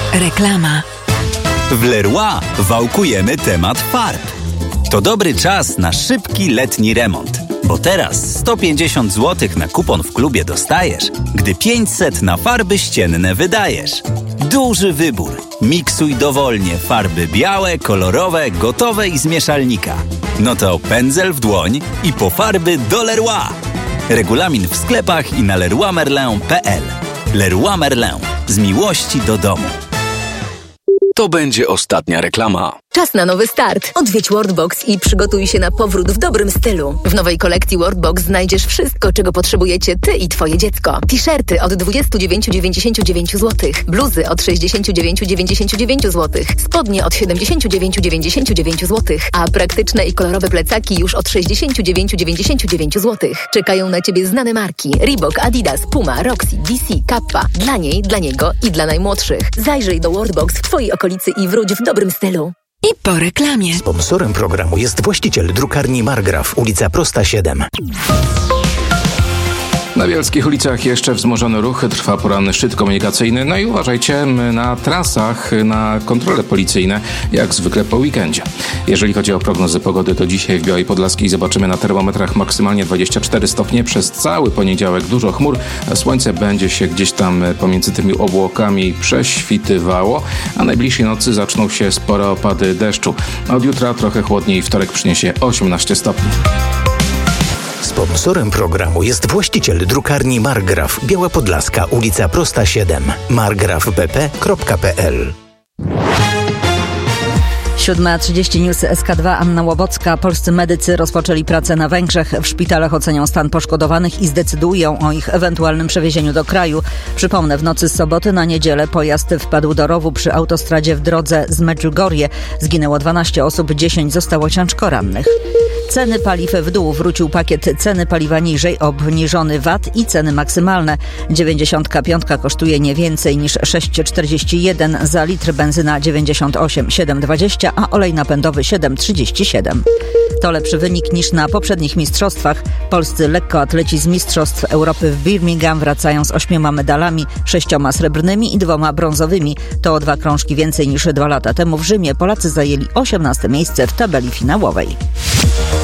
Reklama. W Leroy wałkujemy temat farb. To dobry czas na szybki letni remont, bo teraz 150 zł na kupon w klubie dostajesz, gdy 500 na farby ścienne wydajesz. Duży wybór. Miksuj dowolnie farby białe, kolorowe, gotowe i z mieszalnika. No to pędzel w dłoń i po farby do Leroy. Regulamin w sklepach i na leroymerlin.pl. Leroy Merlin. Z miłości do domu. To będzie ostatnia reklama. Czas na nowy start. Odwiedź Worldbox i przygotuj się na powrót w dobrym stylu. W nowej kolekcji Worldbox znajdziesz wszystko, czego potrzebujecie ty i twoje dziecko. T-shirty od 29,99 zł, bluzy od 69,99 zł, spodnie od 79,99 zł, a praktyczne i kolorowe plecaki już od 69,99 zł. Czekają na ciebie znane marki: Reebok, Adidas, Puma, Roxy, DC, Kappa. Dla niej, dla niego i dla najmłodszych. Zajrzyj do Worldbox w twojej okolicy i wróć w dobrym stylu. I po reklamie. Sponsorem programu jest właściciel drukarni Margraf, ulica Prosta 7. Na wielkich ulicach jeszcze wzmożony ruch, trwa poranny szczyt komunikacyjny. No i uważajcie na trasach na kontrole policyjne, jak zwykle po weekendzie. Jeżeli chodzi o prognozy pogody, to dzisiaj w Białej Podlaskiej zobaczymy na termometrach maksymalnie 24 stopnie. Przez cały poniedziałek dużo chmur, a słońce będzie się gdzieś tam pomiędzy tymi obłokami prześwitywało, a najbliższej nocy zaczną się spore opady deszczu. Od jutra trochę chłodniej, wtorek przyniesie 18 stopni. Sponsorem programu jest właściciel drukarni Margraf, Biała Podlaska, ulica Prosta 7. margrafbp.pl. 7:30 News SK2, Anna Łobocka. Polscy medycy rozpoczęli pracę na Węgrzech. W szpitalach ocenią stan poszkodowanych i zdecydują o ich ewentualnym przewiezieniu do kraju. Przypomnę, w nocy z soboty na niedzielę pojazd wpadł do rowu przy autostradzie w drodze z Medjugorje. Zginęło 12 osób, 10 zostało ciężko rannych. Ceny paliw w dół. Wrócił pakiet ceny paliwa niżej, obniżony VAT i ceny maksymalne. 95 kosztuje nie więcej niż 6,41 za litr, benzyna 98, 7,20, a olej napędowy 7,37. To lepszy wynik niż na poprzednich mistrzostwach. Polscy lekkoatleci z Mistrzostw Europy w Birmingham wracają z 8 medalami, 6 srebrnymi i 2 brązowymi. To o 2 krążki więcej niż 2 lata temu w Rzymie. Polacy zajęli 18 miejsce w tabeli finałowej.